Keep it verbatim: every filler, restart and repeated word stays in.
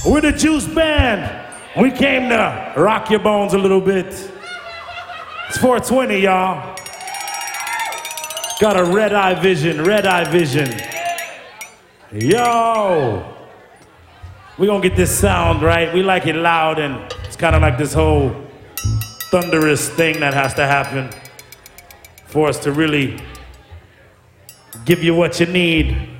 We're the Juice Band. We came to rock your bones a little bit. It's four twenty, y'all. Got a red eye vision, red eye vision. Yo. We gonna get this sound right. We like it loud, and it's kind of like this whole thunderous thing that has to happen for us to really give you what you need.